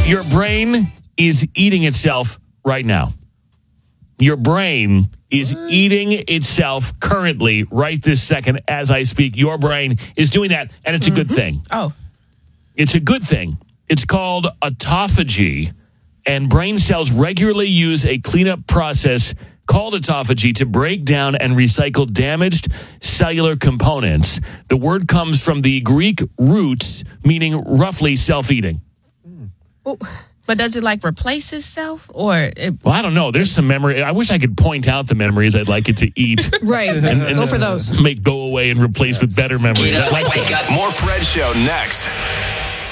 Your brain is eating itself right now. Your brain is eating itself currently, right this second as I speak. Your brain is doing that, and it's a good thing. Oh. It's a good thing. It's called autophagy, and brain cells regularly use a cleanup process called autophagy to break down and recycle damaged cellular components. The word comes from the Greek roots, meaning roughly self-eating. Oh. But does it replace itself or? Well, I don't know. There's some memory. I wish I could point out the memories I'd like it to eat. Right. And go for those. Go away and replace with better memories. Wake up. More Fred Show next.